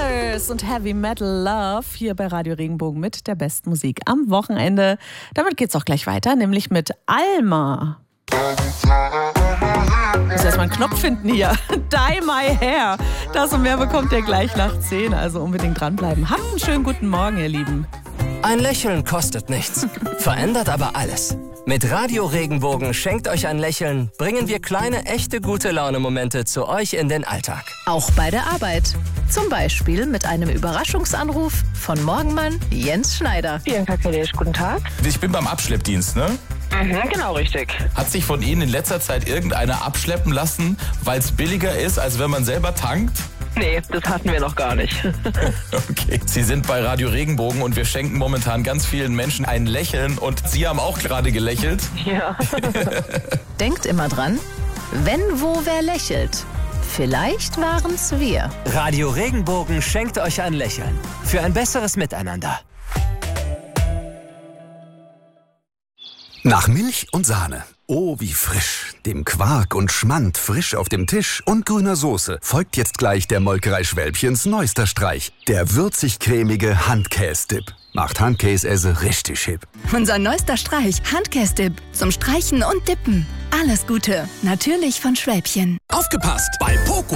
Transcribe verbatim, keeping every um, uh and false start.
Colors und Heavy Metal Love hier bei Radio Regenbogen mit der besten Musik am Wochenende. Damit geht's auch gleich weiter, nämlich mit Alma. Ich muss erstmal einen Knopf finden hier. Dye My Hair. Das und mehr bekommt ihr gleich nach zehn, also unbedingt dranbleiben. Habt einen schönen guten Morgen, ihr Lieben. Ein Lächeln kostet nichts, verändert aber alles. Mit Radio Regenbogen schenkt euch ein Lächeln, bringen wir kleine, echte Gute-Laune-Momente zu euch in den Alltag. Auch bei der Arbeit. Zum Beispiel mit einem Überraschungsanruf von Morgenmann Jens Schneider. Bianca Kalesch, guten Tag. Ich bin beim Abschleppdienst, ne? Mhm, genau, richtig. Hat sich von Ihnen in letzter Zeit irgendeiner abschleppen lassen, weil es billiger ist, als wenn man selber tankt? Nee, das hatten wir noch gar nicht. Okay. Sie sind bei Radio Regenbogen und wir schenken momentan ganz vielen Menschen ein Lächeln und Sie haben auch gerade gelächelt. Ja. Denkt immer dran, wenn wo wer lächelt. Vielleicht waren's wir. Radio Regenbogen schenkt euch ein Lächeln. Für ein besseres Miteinander. Nach Milch und Sahne. Oh, wie frisch. Dem Quark und Schmand frisch auf dem Tisch und grüner Soße folgt jetzt gleich der Molkerei Schwälbchens neuester Streich. Der würzig-cremige Handkäse-Dip. Macht Handkäse richtig hip. Unser neuester Streich, Handkäse-Dip. Zum Streichen und Dippen. Alles Gute. Natürlich von Schwälbchen. Aufgepasst! Bei Poco